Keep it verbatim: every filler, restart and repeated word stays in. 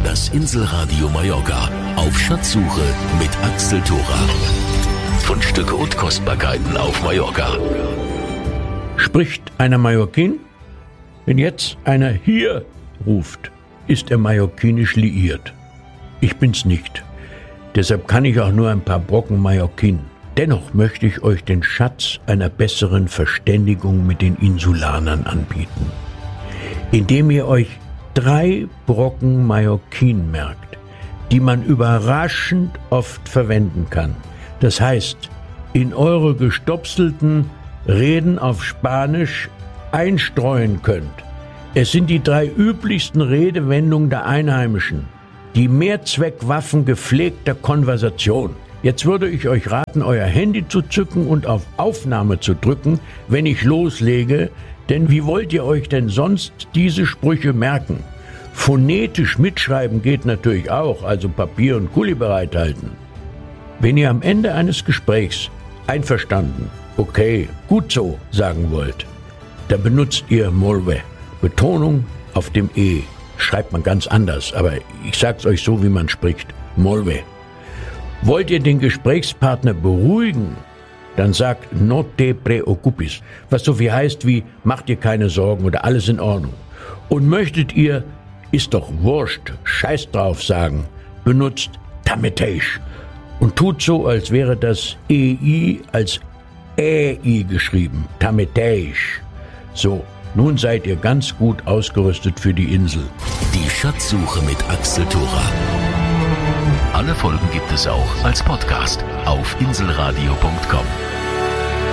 Das Inselradio Mallorca auf Schatzsuche mit Axel Thora. Fundstücke und Kostbarkeiten auf Mallorca. Spricht einer Mallorquin? Wenn jetzt einer hier ruft, ist er mallorquinisch liiert. Ich bin's nicht. Deshalb kann ich auch nur ein paar Brocken Mallorquin. Dennoch möchte ich euch den Schatz einer besseren Verständigung mit den Insulanern anbieten, indem ihr euch drei Brocken Mallorquin merkt, die man überraschend oft verwenden kann. Das heißt, in eure gestopselten Reden auf Spanisch einstreuen könnt. Es sind die drei üblichsten Redewendungen der Einheimischen, die Mehrzweckwaffen gepflegter Konversation. Jetzt würde ich euch raten, euer Handy zu zücken und auf Aufnahme zu drücken, wenn ich loslege, denn wie wollt ihr euch denn sonst diese Sprüche merken? Phonetisch mitschreiben geht natürlich auch, also Papier und Kuli bereithalten. Wenn ihr am Ende eines Gesprächs einverstanden, okay, gut so sagen wollt, dann benutzt ihr Molve. Betonung auf dem E. Schreibt man ganz anders, aber ich sag's euch so, wie man spricht. Molve. Wollt ihr den Gesprächspartner beruhigen, dann sagt no te preocupes, was so viel heißt wie macht dir keine Sorgen oder alles in Ordnung. Und möchtet ihr, ist doch wurscht, scheiß drauf sagen, benutzt tameteisch und tut so, als wäre das E I als Ä I geschrieben, tameteisch. So, nun seid ihr ganz gut ausgerüstet für die Insel. Die Schatzsuche mit Axel Thora. Alle Folgen gibt es auch als Podcast auf inselradio punkt com.